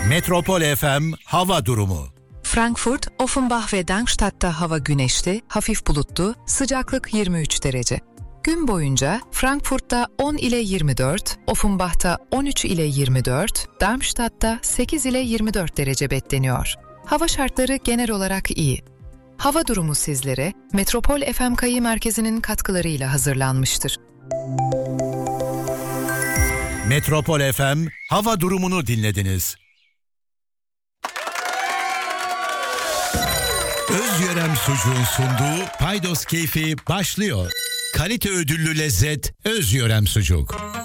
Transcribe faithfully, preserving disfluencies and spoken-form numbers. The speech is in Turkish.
Metropol F M hava durumu. Frankfurt, Offenbach ve Darmstadt'ta hava güneşli, hafif bulutlu, sıcaklık yirmi üç derece. Gün boyunca Frankfurt'ta on ile yirmi dört, Offenbach'ta on üç ile yirmi dört, Darmstadt'ta sekiz ile yirmi dört derece bekleniyor. Hava şartları genel olarak iyi. Hava durumu sizlere Metropol F M Kayı Merkezi'nin katkılarıyla hazırlanmıştır. Metropol F M hava durumunu dinlediniz. Özyörem Sucuğun sunduğu Paydos Keyfi başlıyor. Kalite ödüllü lezzet Özyörem Sucuk.